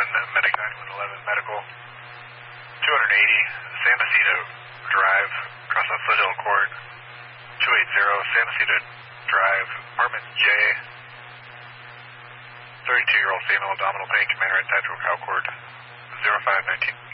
Medic 9111 Medical. 280 San Jacinto Drive, across on Foothill Court. 280 San Jacinto Drive, Apartment J. 32-year-old female, abdominal pain, commander at tactical cow cord. 0519.